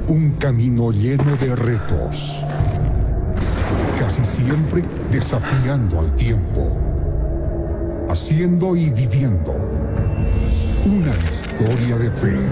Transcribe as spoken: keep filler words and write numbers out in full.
Un camino lleno de retos, casi siempre desafiando al tiempo, haciendo y viviendo una historia de fe.